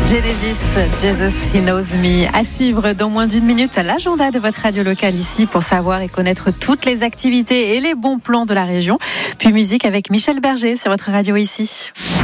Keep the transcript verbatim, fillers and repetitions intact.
Genesis, Jesus, He Knows Me. À suivre dans moins d'une minute l'agenda de votre radio locale ici pour savoir et connaître toutes les activités et les bons plans de la région. Puis musique avec Michel Berger sur votre radio ici.